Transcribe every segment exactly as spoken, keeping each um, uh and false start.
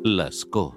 L'escó.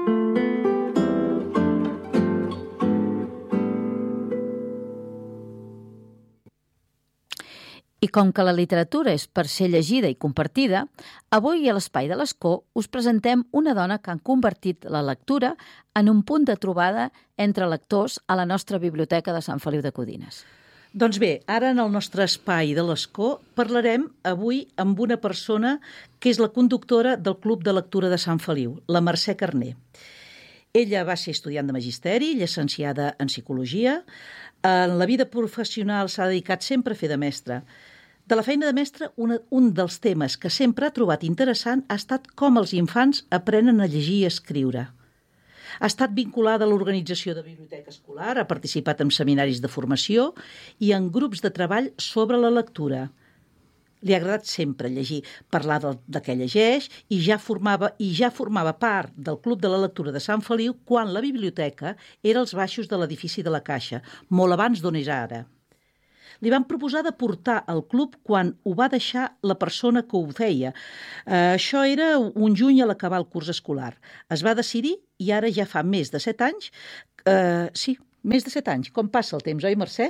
I com que la literatura és per ser llegida i compartida, avui a l'Espai de l'Escó us presentem una dona que han convertit la lectura en un punt de trobada entre lectors a la nostra biblioteca de Sant Feliu de Codines. Doncs bé, ara en el nostre Espai de l'Escó parlarem avui amb una persona que és la conductora del Club de Lectura de Sant Feliu, la Mercè Carner. Ella va ser estudiant de magisteri, llicenciada en psicologia. En la vida professional s'ha dedicat sempre a fer de mestra. De la feina de mestre, una, un dels temes que sempre ha trobat interessant ha estat com els infants aprenen a llegir i escriure. Ha estat vinculada a l'organització de biblioteca escolar, ha participat en seminaris de formació i en grups de treball sobre la lectura. Li ha agradat sempre llegir, parlar del, de què llegeix i ja, formava, i ja formava part del Club de la Lectura de Sant Feliu quan la biblioteca era als baixos de l'edifici de la Caixa, molt abans d'on és ara. Li van proposar de portar al club quan ho va deixar la persona que ho feia. Uh, això era un juny a l'acabar el curs escolar. Es va decidir i ara ja fa més de set anys, uh, sí, més de set anys. Com passa el temps, oi, Mercè?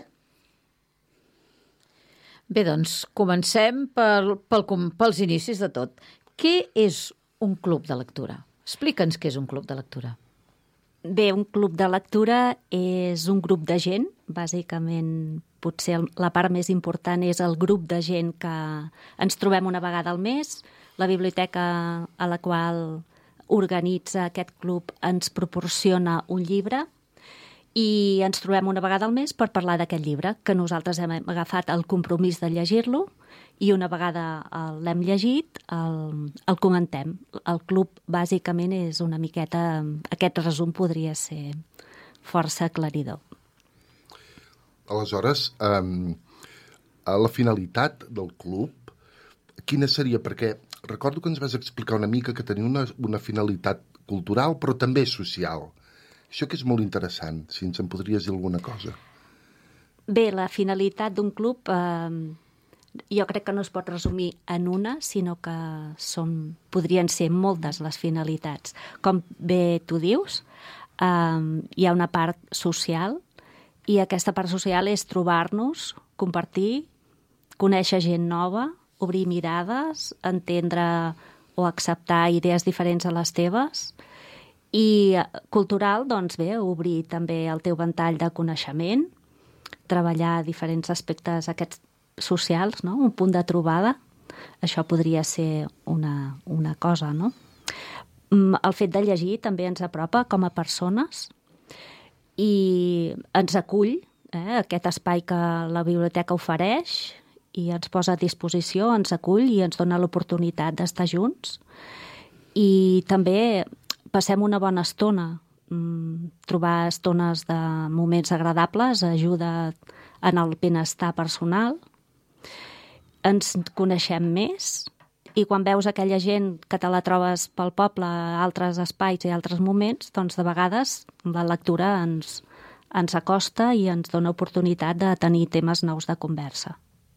Bé, doncs, comencem pel, pel, pels inicis de tot. Què és un club de lectura? Explica'ns què és un club de lectura. Bé, un club de lectura és un grup de gent, bàsicament potser la part més important és el grup de gent que ens trobem una vegada al mes. La biblioteca a la qual organitza aquest club ens proporciona un llibre i ens trobem una vegada al mes per parlar d'aquest llibre, que nosaltres hem agafat el compromís de llegir-lo i una vegada l'hem llegit el, el comentem. El club bàsicament és una miqueta, aquest resum podria ser força aclaridor. Aleshores, eh, la finalitat del club, quina seria? Perquè recordo que ens vas explicar una mica que tenia una, una finalitat cultural, però també social. Això que és molt interessant, si ens en podries dir alguna cosa. Bé, la finalitat d'un club eh, jo crec que no es pot resumir en una, sinó que són, podrien ser moltes les finalitats. Com bé tu dius, eh, hi ha una part social, i aquesta part social és trobar-nos, compartir, conèixer gent nova, obrir mirades, entendre o acceptar idees diferents a les teves. I cultural, doncs bé, obrir també el teu ventall de coneixement, treballar diferents aspectes aquests socials, no? Un punt de trobada. Això podria ser una, una cosa, no? El fet de llegir també ens apropa com a persones i ens acull, eh, aquest espai que la biblioteca ofereix i ens posa a disposició, ens acull i ens dona l'oportunitat d'estar junts. I també passem una bona estona. Trobar estones de moments agradables ajuda en el benestar personal. Ens coneixem més i quan veus aquella gent que te la trobes pel poble, a altres espais i altres moments, doncs de vegades la lectura ens, ens acosta i ens dona oportunitat de tenir temes nous de conversa.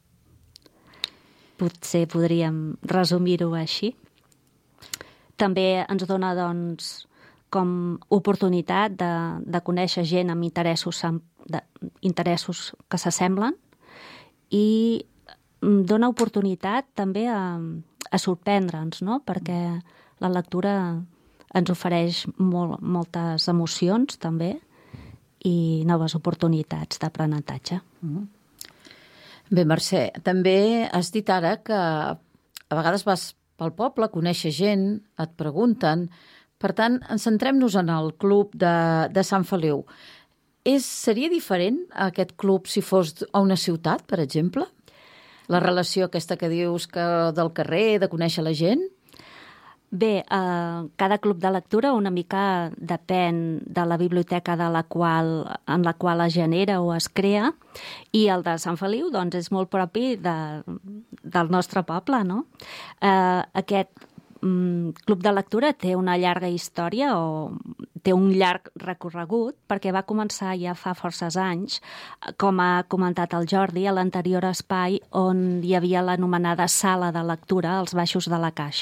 Potser podríem resumir-ho així. També ens dona, doncs, com oportunitat de, de conèixer gent amb interessos, de, interessos que s'assemblen i dona oportunitat també a, a sorprendre'ns, no? Perquè la lectura ens ofereix molt, moltes emocions també i noves oportunitats d'aprenentatge. Mm. Bé, Mercè, també has dit ara que a vegades vas pel poble, conèixer gent, et pregunten. Per tant, centrem-nos en el club de, de Sant Feliu. És, seria diferent aquest club si fos a una ciutat, per exemple? La relació aquesta que dius que del carrer, de conèixer la gent? Bé, eh, cada club de lectura una mica depèn de la biblioteca de la qual, en la qual es genera o es crea, i el de Sant Feliu doncs, és molt propi de, del nostre poble, no? Eh, aquest mm, club de lectura té una llarga història o té un llarg recorregut perquè va començar ja fa forces anys, com ha comentat el Jordi, a l'anterior espai on hi havia l'anomenada sala de lectura als baixos de la Caixa.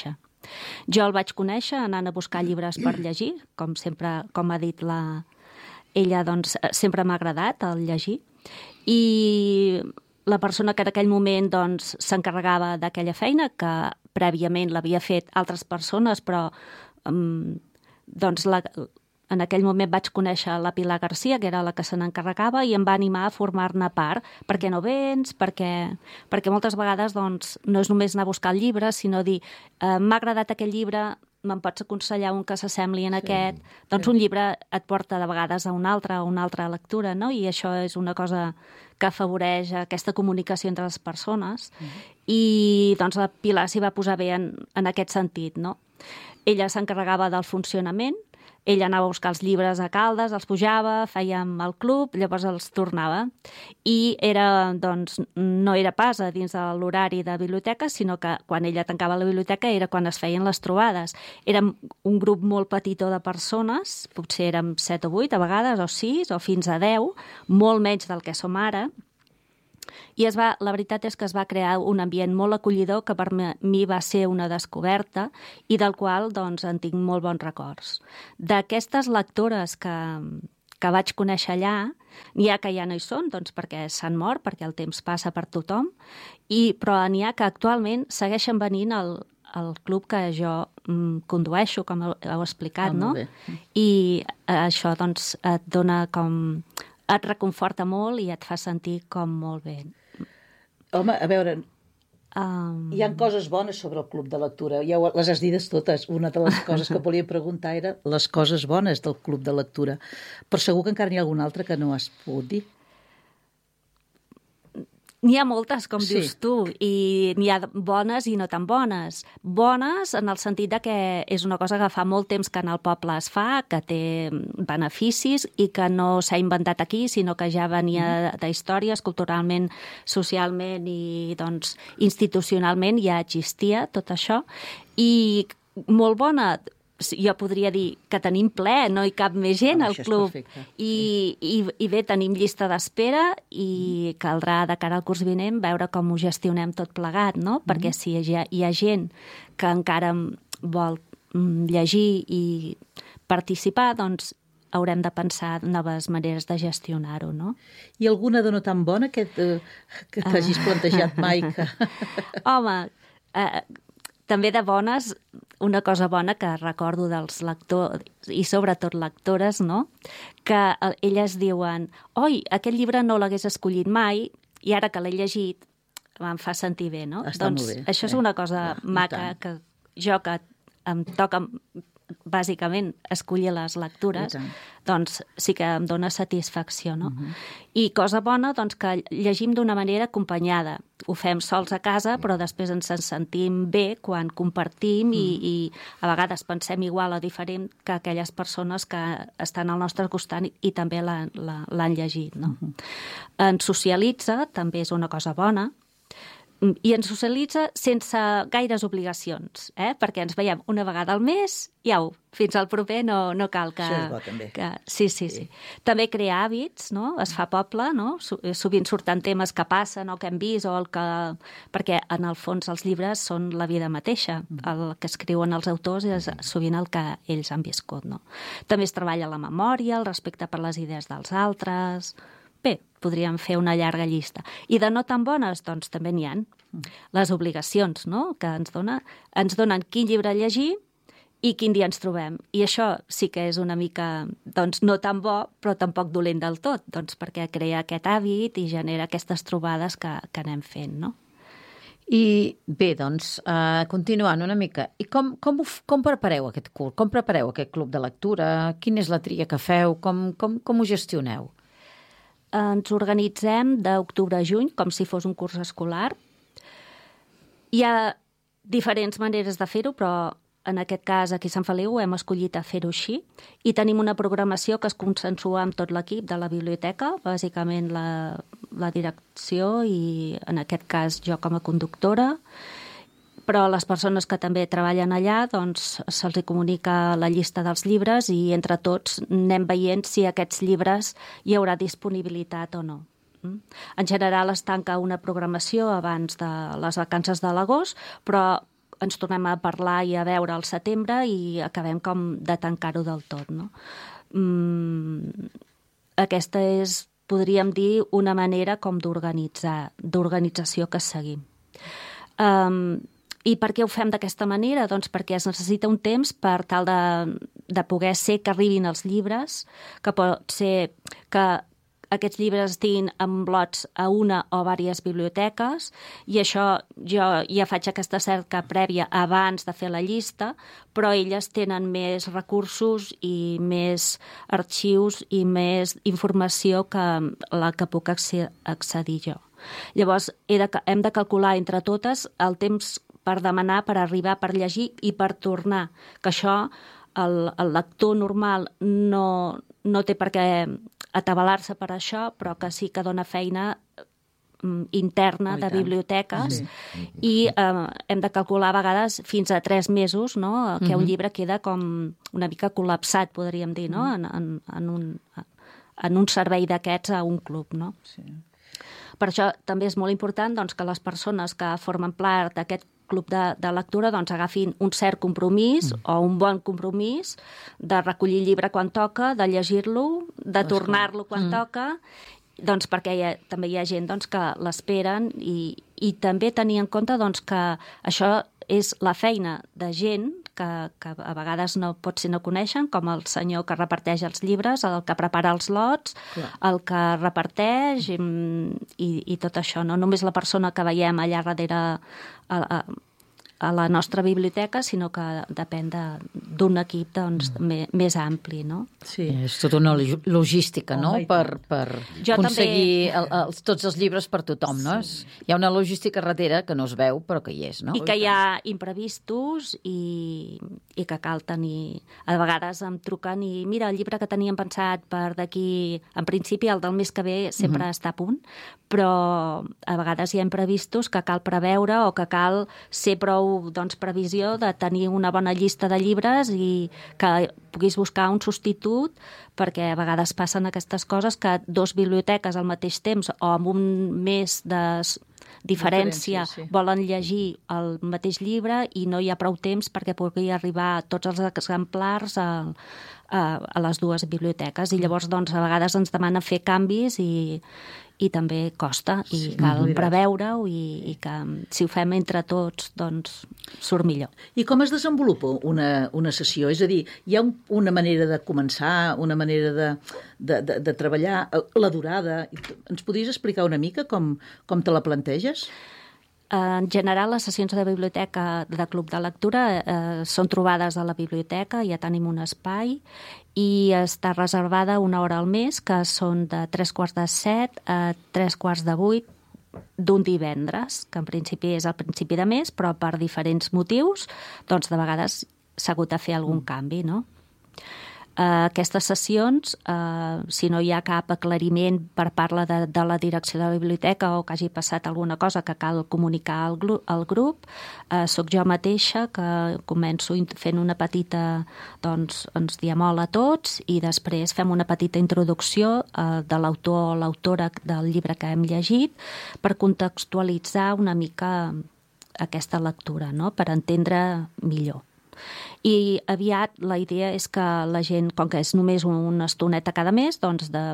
Jo el vaig conèixer anant a buscar llibres per llegir, com sempre, com ha dit la... ella, doncs, sempre m'ha agradat el llegir, i la persona que en aquell moment doncs, s'encarregava d'aquella feina, que prèviament l'havia fet altres persones, però um, doncs la, en aquell moment vaig conèixer la Pilar Garcia, que era la que se n'encarregava, i em va animar a formar-ne part. Per què no vens? Perquè, perquè moltes vegades doncs, no és només anar a buscar el llibre, sinó dir, eh, m'ha agradat aquest llibre, me'n pots aconsellar un que s'assembli en sí, aquest? Doncs sí. Un llibre et porta de vegades a una altra, a una altra lectura, no? I això és una cosa que afavoreix aquesta comunicació entre les persones. Mm-hmm. I doncs la Pilar s'hi va posar bé en, en aquest sentit, no? Ella s'encarregava del funcionament, ella anava a buscar els llibres a Caldes, els pujava, fèiem el club, llavors els tornava. I era, doncs, no era pas a dins de l'horari de biblioteca, sinó que quan ella tancava la biblioteca era quan es feien les trobades. Érem un grup molt petitó de persones, potser érem set o vuit a vegades, o sis, o fins a deu, molt menys del que som ara. I es va, la veritat és que es va crear un ambient molt acollidor que per mi va ser una descoberta i del qual doncs, en tinc molt bons records. D'aquestes lectores que, que vaig conèixer allà, n'hi ha que ja no hi són, doncs perquè s'han mort, perquè el temps passa per tothom, i, però n'hi ha que actualment segueixen venint al, al club que jo mm, condueixo, com heu explicat, ah, no? I això doncs, et dona com... et reconforta molt i et fa sentir com molt bé. Home, a veure, um... hi ha coses bones sobre el club de lectura. Ja les has dites totes. Una de les coses que volia preguntar era les coses bones del club de lectura. Però segur que encara n'hi ha alguna altra que no has pogut dir. N'hi ha moltes, com sí. dius tu, i n'hi ha bones i no tan bones. Bones en el sentit de que és una cosa que fa molt temps que en el poble es fa, que té beneficis i que no s'ha inventat aquí, sinó que ja venia d'històries, culturalment, socialment i doncs, institucionalment ja existia tot això. I molt bona... jo podria dir que tenim ple, no hi cap més gent ah, al club. I, i, I bé, tenim llista d'espera i caldrà de cara al curs vinent veure com ho gestionem tot plegat, no? Mm-hmm. Perquè si hi ha, hi ha gent que encara vol llegir i participar, doncs haurem de pensar noves maneres de gestionar-ho, no? I alguna de no tan bona que, que t'hagis plantejat mai? Que... Home, eh, també de bones, una cosa bona que recordo dels lectors, i sobretot lectores, no? Que elles diuen, oi, aquest llibre no l'hagués escollit mai, i ara que l'he llegit em fa sentir bé, no? Està doncs molt bé. Això és una cosa ah, maca que jo que em toca bàsicament escollir les lectures, doncs sí que em dona satisfacció, no? Uh-huh. I cosa bona, doncs que llegim d'una manera acompanyada. Ho fem sols a casa, però després ens en sentim bé quan compartim uh-huh. i, i a vegades pensem igual o diferent que aquelles persones que estan al nostre costat i també l'han, l'han llegit, no? Uh-huh. Ens socialitza, també és una cosa bona, i ens socialitza sense gaires obligacions, eh? Perquè ens veiem una vegada al mes i au, fins al proper no, no cal que... Això és bo, també. Que... Sí, sí, sí, sí. També crea hàbits, no? Es fa poble, no? Sovint surten temes que passen o que hem vist o el que... Perquè, en el fons, els llibres són la vida mateixa. El que escriuen els autors és sovint el que ells han viscut, no? També es treballa la memòria, el respecte per les idees dels altres... Bé, podríem fer una llarga llista. I de no tan bones, doncs també n'hi ha. Les obligacions, no?, que ens dona, ens donen quin llibre llegir i quin dia ens trobem. I això sí que és una mica, doncs, no tan bo, però tampoc dolent del tot, doncs perquè crea aquest hàbit i genera aquestes trobades que, que anem fent, no? I bé, doncs, uh, continuant una mica, i com, com, com prepareu aquest curs? Com prepareu aquest club de lectura? Quina és la tria que feu? Com, com, com ho gestioneu? Ens organitzem d'octubre a juny, com si fos un curs escolar. Hi ha diferents maneres de fer-ho, però en aquest cas aquí a Sant Feliu hem escollit a fer-ho així. I tenim una programació que es consensua amb tot l'equip de la biblioteca, bàsicament la, la direcció i en aquest cas jo com a conductora. Però les persones que també treballen allà, doncs se'ls comunica la llista dels llibres i entre tots anem veient si aquests llibres hi haurà disponibilitat o no. En general es tanca una programació abans de les vacances de l'agost, però ens tornem a parlar i a veure al setembre i acabem com de tancar-ho del tot, no? Mm, aquesta és, podríem dir, una manera com d'organitzar, d'organització que seguim. Um, I per què ho fem d'aquesta manera? Doncs perquè es necessita un temps per tal de, de poder ser que arribin els llibres, que pot ser que aquests llibres estiguin en lots a una o diverses biblioteques, i això jo ja faig aquesta cerca prèvia abans de fer la llista, però elles tenen més recursos i més arxius i més informació que la que puc accedir jo. Llavors, he de, hem de calcular entre totes el temps per demanar, per arribar, per llegir i per tornar, que això el, el lector normal no, no té per què atabalar-se per això, però que sí que dona feina interna oh, de biblioteques sí. I eh, hem de calcular a vegades fins a tres mesos, no? Que uh-huh. un llibre queda com una mica col·lapsat, podríem dir, no? en, en, en, un, en un servei d'aquests a un club. No? Sí. Per això també és molt important doncs, que les persones que formen part d'aquest club de, de lectura doncs, agafin un cert compromís mm. o un bon compromís de recollir el llibre quan toca, de llegir-lo, de pues tornar-lo quan mm. toca, doncs perquè hi ha, també hi ha gent doncs, que l'esperen i, i també tenir en compte doncs, que això és la feina de gent que, que a vegades no, potser no coneixen, com el senyor que reparteix els llibres, el que prepara els lots, clar. El que reparteix i, i, i tot això. No només la persona que veiem allà darrere a, a, a la nostra biblioteca, sinó que depèn d'un equip doncs, mm. més, més ampli. No? Sí. És tota una logística, no?, oh, per, per aconseguir també... el, els, tots els llibres per tothom. No? Sí. Hi ha una logística darrere que no es veu, però que hi és. No? I que hi ha imprevistos i, i que cal tenir... A vegades em truquen i mira, el llibre que teníem pensat per d'aquí... En principi, el del mes que ve sempre mm-hmm. està a punt, però a vegades hi ha imprevistos que cal preveure o que cal ser prou doncs, previsió de tenir una bona llista de llibres i que puguis buscar un substitut, perquè a vegades passen aquestes coses que dos biblioteques al mateix temps o amb un mes de diferència, diferència sí. volen llegir el mateix llibre i no hi ha prou temps perquè pugui arribar tots els exemplars a, a, a les dues biblioteques. I llavors doncs, a vegades ens demana fer canvis i i també costa, i sí, cal preveure-ho i, i que si ho fem entre tots, doncs surt millor. I com es desenvolupa una, una sessió? És a dir, hi ha un, una manera de començar, una manera de, de, de, de treballar, la durada? Ens podries explicar una mica com, com te la planteges? En general, les sessions de biblioteca de club de lectura eh, són trobades a la biblioteca, ja tenim un espai, i està reservada una hora al mes, que són de tres quarts de set a tres quarts de vuit d'un divendres, que en principi és al principi de mes, però per diferents motius, doncs de vegades s'ha hagut de fer algun canvi, no? Uh, aquestes sessions, uh, si no hi ha cap aclariment per part de, de la direcció de la biblioteca o que hagi passat alguna cosa que cal comunicar al, gru al grup, uh, soc jo mateixa que començo fent una petita, doncs ens diem hola a tots i després fem una petita introducció uh, de l'autor o l'autora del llibre que hem llegit per contextualitzar una mica aquesta lectura, no? Per entendre millor. I aviat la idea és que la gent, com que és només una estoneta cada mes, doncs de...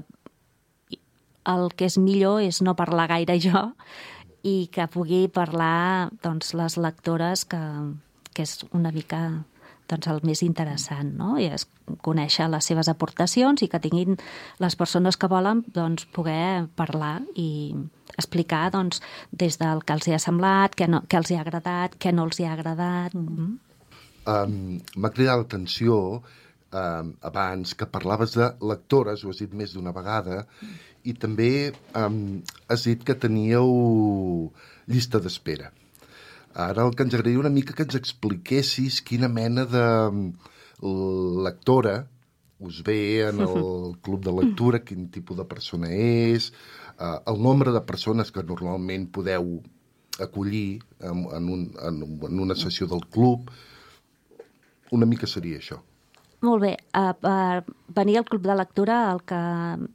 el que és millor és no parlar gaire jo i que pugui parlar doncs, les lectores, que, que és una mica doncs, el més interessant, no? I és conèixer les seves aportacions i que tinguin les persones que volen doncs, poder parlar i explicar doncs, des del que els hi ha semblat, què, no, què els hi ha agradat, què no els hi ha agradat... Mm. Um, M'ha cridat l'atenció um, abans que parlaves de lectores, ho has dit més d'una vegada, i també um, has dit que teníeu llista d'espera. Ara el que ens agradaria una mica que ens expliquessis quina mena de lectora us ve en el club de lectura, quin tipus de persona és, uh, el nombre de persones que normalment podeu acollir en, en, un, en, en una sessió del club. Una mica seria això. Molt bé. Uh, per venir al club de lectura el que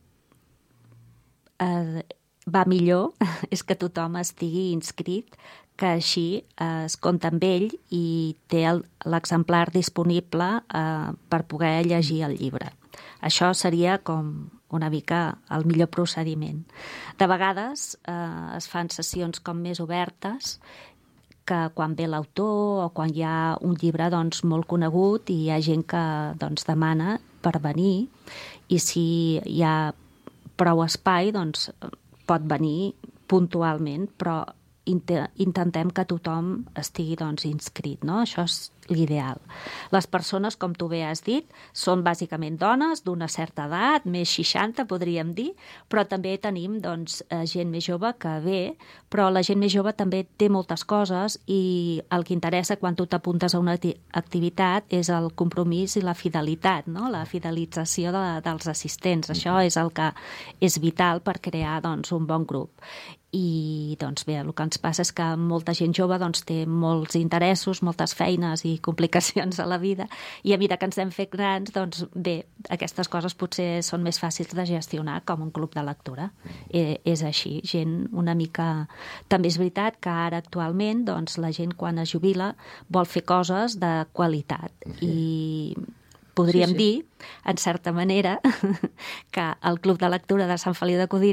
uh, va millor és que tothom estigui inscrit, que així eh, es compta amb ell i té l'exemplar disponible eh, per poder llegir el llibre. Això seria com una mica el millor procediment. De vegades eh, es fan sessions com més obertes, que quan ve l'autor o quan hi ha un llibre doncs, molt conegut i hi ha gent que doncs, demana per venir, i si hi ha prou espai doncs, pot venir puntualment, però intentem que tothom estigui doncs, inscrit, no? Això és l'ideal. Les persones, com tu bé has dit, són bàsicament dones d'una certa edat, més seixanta, podríem dir, però també tenim doncs, gent més jove que ve, però la gent més jove també té moltes coses i el que interessa quan tu t'apuntes a una activitat és el compromís i la fidelitat, no? La fidelització de, dels assistents. Això és el que és vital per crear doncs, un bon grup. I doncs bé, el que ens passa és que molta gent jove doncs, té molts interessos, moltes feines i complicacions a la vida, i a mesura que ens hem fet grans, doncs bé, aquestes coses potser són més fàcils de gestionar com un club de lectura. Eh, és així, gent una mica... També és veritat que ara actualment doncs, la gent quan es jubila vol fer coses de qualitat i podríem sí, sí. dir, en certa manera, que el Club de Lectura de Sant Feliu de Codines